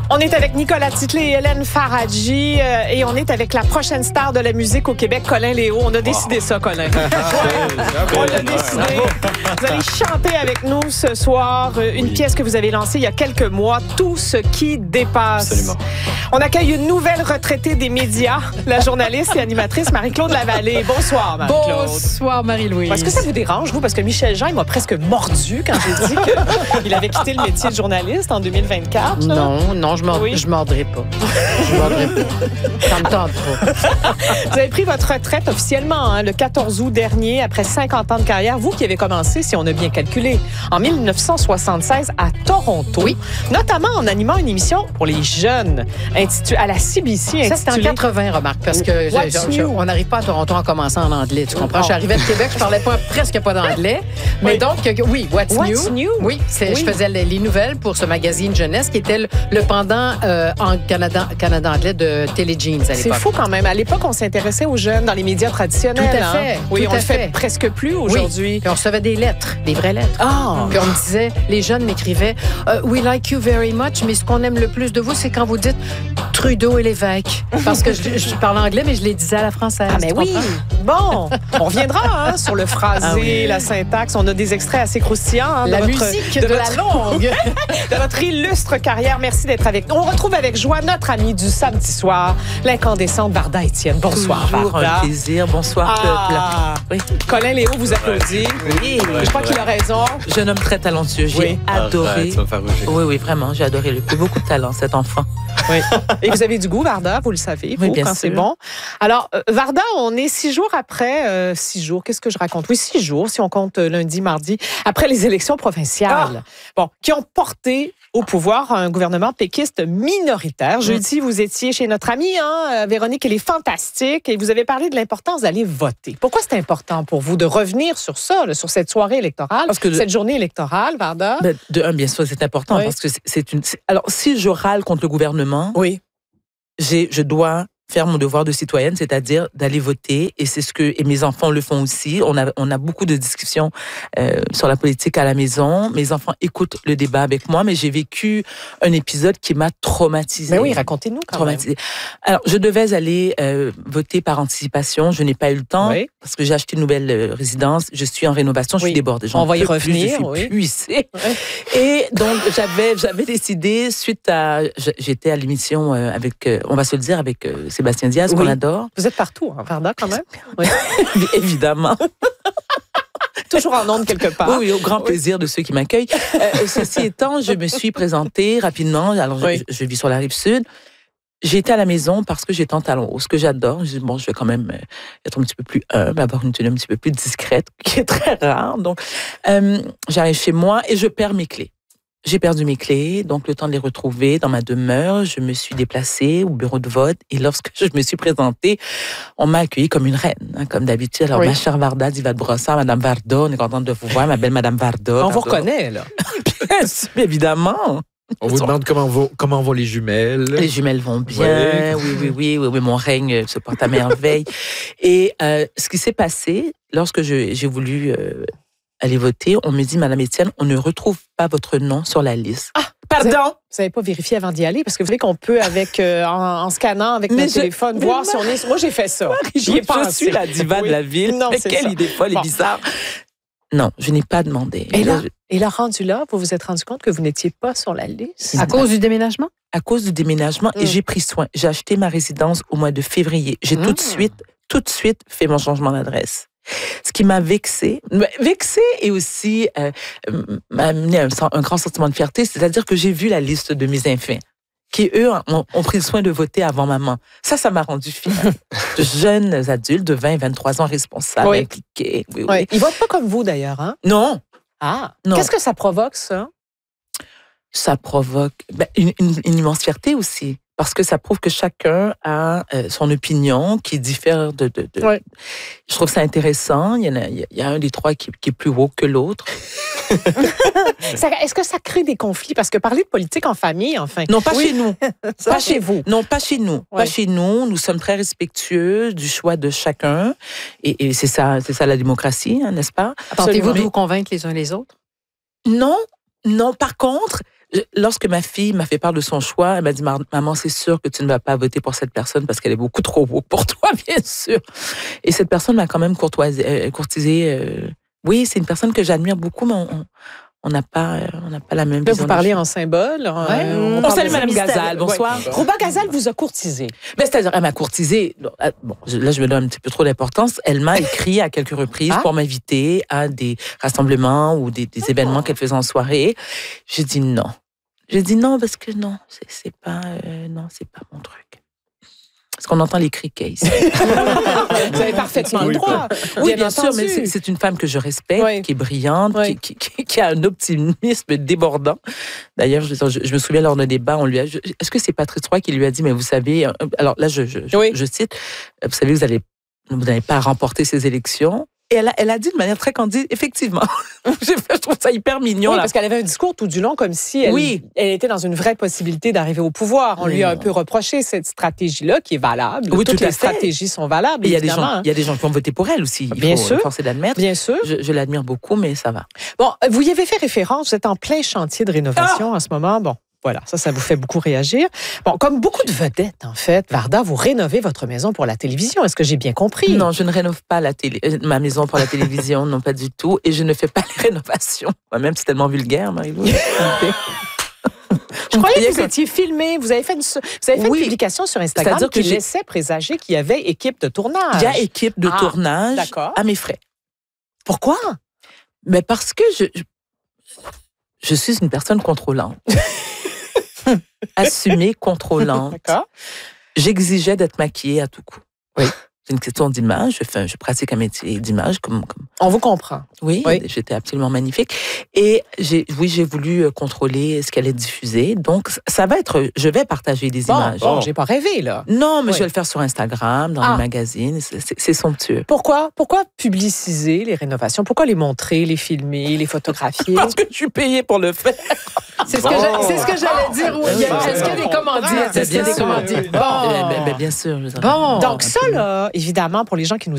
On est avec Nicolas Titley et Hélène Faradji et on est avec la prochaine star de la musique au Québec, Colin Léo. On a décidé ça, Colin. On l'a décidé. Vous allez chanter avec nous ce soir une pièce que vous avez lancée il y a quelques mois, Tout ce qui dépasse. Absolument. On accueille une nouvelle retraitée des médias, la journaliste et animatrice Marie-Claude Lavallée. Bonsoir, Marie-Claude. Bonsoir, Marie-Louise. Est-ce que ça vous dérange, vous? Parce que Michel Jean, il m'a presque mordu quand j'ai dit qu'il avait quitté le métier de journaliste en 2024. Là. Non, je mordrai pas. Je mordrai pas. Ça me tente pas. Vous avez pris votre retraite officiellement le 14 août dernier, après 50 ans de carrière. Vous qui avez commencé, si on a bien calculé, en 1976 à Toronto. Oui. Notamment en animant une émission pour les jeunes à la CBC. Ça, c'était en 80, remarque, parce que on n'arrive pas à Toronto en commençant en anglais, tu comprends? Je suis arrivée de Québec, je parlais presque pas d'anglais. Mais donc, oui, What's New? Oui, je faisais les nouvelles pour ce magazine jeunesse qui était le pendant en Canada anglais de Téléjeans à l'époque. C'est fou quand même. À l'époque, on s'intéressait aux jeunes dans les médias traditionnels. Tout à fait. Hein? Oui, on le fait presque plus aujourd'hui. Oui. Puis on recevait des lettres, des vraies lettres. Ah. Puis on me disait, les jeunes m'écrivaient, We like you very much, mais ce qu'on aime le plus de vous, c'est quand vous dites Trudeau et l'évêque. Parce que je parle anglais, mais je les disais à la française. Ah, mais oui. Bon, on reviendra sur le phrasé, la syntaxe. On a des extraits assez croustillants. La musique de la langue. De votre illustre carrière. Merci d'être avec nous. On retrouve avec joie notre ami du samedi soir, l'incandescente Varda Étienne. Bonsoir, Toujours Varda. un plaisir. Bonsoir, peuple. Oui. Colin Léo vous applaudit. Oui. Je crois qu'il a raison. Jeune homme très talentueux. J'ai adoré. Oui, vraiment. J'ai adoré. Il a beaucoup de talent, cet enfant. Oui. Et vous avez du goût, Varda, vous le savez, vous, bien quand sûr. c'est bon. Alors, Varda, on est 6 jours après, 6 jours, qu'est-ce que je raconte? Oui, 6 jours, si on compte lundi, mardi, après les élections provinciales, qui ont porté au pouvoir un gouvernement péquiste minoritaire. Jeudi, vous étiez chez notre amie, Véronique, elle est fantastique, et vous avez parlé de l'importance d'aller voter. Pourquoi c'est important pour vous de revenir sur ça, là, sur cette soirée électorale, cette journée électorale, Varda? De un, bien sûr, c'est important parce que Alors, si je râle contre le gouvernement, je dois faire mon devoir de citoyenne, c'est-à-dire d'aller voter, et c'est et mes enfants le font aussi. On a beaucoup de discussions sur la politique à la maison. Mes enfants écoutent le débat avec moi, mais j'ai vécu un épisode qui m'a traumatisée. Mais oui, racontez-nous quand même. Alors, je devais aller voter par anticipation. Je n'ai pas eu le temps parce que j'ai acheté une nouvelle résidence. Je suis en rénovation, je suis débordée. On va y revenir. Je suis puissée. Et donc, j'avais décidé, suite à... J'étais à l'émission avec, on va se le dire, avec Sébastien Diaz, qu'on adore. Vous êtes partout, Varda, quand même. Oui. Évidemment. Toujours en ondes quelque part. Oui, au grand plaisir de ceux qui m'accueillent. Ceci étant, je me suis présentée rapidement. Alors, je vis sur la Rive-Sud. J'étais à la maison parce que j'étais en talons hauts, ce que j'adore. Je dis, je vais quand même être un petit peu plus humble, avoir une tenue un petit peu plus discrète, qui est très rare. Donc, j'arrive chez moi et je perds mes clés. J'ai perdu mes clés, donc le temps de les retrouver dans ma demeure. Je me suis déplacée au bureau de vote et lorsque je me suis présentée, on m'a accueillie comme une reine, comme d'habitude. Alors, ma chère Varda Divat-Brossard, Madame Varda, on est contente de vous voir, ma belle Madame Varda. On vous reconnaît, là. Bien sûr, évidemment. On vous demande comment vont les jumelles. Les jumelles vont bien, oui, mon règne se porte à merveille. Et ce qui s'est passé, lorsque j'ai voulu aller voter, on me dit, Madame Étienne, on ne retrouve pas votre nom sur la liste. Ah, pardon! Vous n'avez pas vérifié avant d'y aller? Parce que vous savez qu'on peut, en scannant avec notre téléphone, voir si on est... Moi, j'ai fait ça. J'y ai pensé. Je suis la diva de la ville. Non, mais quelle idée folle et bizarre. Non, je n'ai pas demandé. Et là, rendu là, vous vous êtes rendu compte que vous n'étiez pas sur la liste? À cause du déménagement? À cause du déménagement, et j'ai pris soin. J'ai acheté ma résidence au mois de février. J'ai tout de suite fait mon changement d'adresse. Ce qui m'a vexée et aussi m'a amené un grand sentiment de fierté, c'est-à-dire que j'ai vu la liste de mes enfants qui, eux, ont pris le soin de voter avant maman. Ça m'a rendu fière. De jeunes adultes de 20, 23 ans responsables, impliqués. Oui. Ils votent pas comme vous, d'ailleurs, hein? Non. Ah, non. Qu'est-ce que ça provoque, ça? Ça provoque une immense fierté aussi. Parce que ça prouve que chacun a son opinion qui diffère de... Je trouve ça intéressant. Il y a un des trois qui est plus haut que l'autre. Est-ce que ça crée des conflits? Parce que parler de politique en famille, enfin... Non, pas chez nous. Pas chez vous. Non, pas chez nous. Pas chez nous. Nous sommes très respectueux du choix de chacun. Et c'est ça la démocratie, n'est-ce pas? Tentez-vous de vous convaincre les uns les autres? Non. Par contre... Lorsque ma fille m'a fait part de son choix, elle m'a dit, maman, c'est sûr que tu ne vas pas voter pour cette personne parce qu'elle est beaucoup trop beau pour toi, bien sûr. Et cette personne m'a quand même courtisé. Oui, c'est une personne que j'admire beaucoup, mais on n'a pas la même vision. Vous parlez en symbole. On salue Mme Gazal. Bonsoir. Ouais. Rouba Gazal vous a courtisé. Ben, c'est-à-dire, elle m'a courtisé. Bon, là, je me donne un petit peu trop d'importance. Elle m'a écrit à quelques reprises pour m'inviter à des rassemblements ou des événements qu'elle faisait en soirée. J'ai dit non. J'ai dit non parce que non, c'est pas mon truc. Parce qu'on entend les criquets ici. Vous avez parfaitement le droit. Oui, bien sûr, mais c'est une femme que je respecte, qui est brillante, qui a un optimisme débordant. D'ailleurs, je me souviens lors d'un débat, on lui a... Est-ce que c'est Patrice Roy qui lui a dit, mais vous savez... Alors là, je cite, vous savez, vous n'allez pas remporter ces élections. Et elle a dit de manière très candide, effectivement. Je trouve ça hyper mignon. Oui, parce qu'elle avait un discours tout du long comme si elle était dans une vraie possibilité d'arriver au pouvoir. On lui a un peu reproché cette stratégie-là qui est valable. Oui, toutes les stratégies sont valables, évidemment. Il y a des gens qui ont voté pour elle aussi. Bien sûr. Forcer d'admettre. Bien sûr. Je l'admire beaucoup, mais ça va. Bon, vous y avez fait référence. Vous êtes en plein chantier de rénovation en ce moment. Bon. Voilà, ça vous fait beaucoup réagir. Bon, comme beaucoup de vedettes, en fait, Varda, vous rénovez votre maison pour la télévision. Est-ce que j'ai bien compris? Non, je ne rénove pas ma maison pour la télévision, non, pas du tout. Et je ne fais pas les rénovations. Moi-même, c'est tellement vulgaire, Marie-Lou. Je croyais que vous étiez filmé. Vous avez fait une publication sur Instagram qui laissait présager qu'il y avait équipe de tournage. Il y a équipe de tournage à mes frais. Pourquoi? Mais parce que je suis une personne contrôlante. Assumée, contrôlante. D'accord. J'exigeais d'être maquillée à tout coup. Oui. C'est une question d'image. Je pratique un métier d'image. Comme... On vous comprend. Oui, j'étais absolument magnifique. Et j'ai voulu contrôler ce qu'elle allait diffuser. Donc, je vais partager des images. Bon, j'ai pas rêvé, là. Non, mais je vais le faire sur Instagram, dans les magazines. C'est somptueux. Pourquoi publiciser les rénovations? Pourquoi les montrer, les filmer, les photographier? Parce que je suis payée pour le faire. C'est ce que j'allais dire. Est-ce qu'il y a des commandites? Bien sûr. Bon. Bien sûr. Bon. Donc ça, là, évidemment, pour les gens qui nous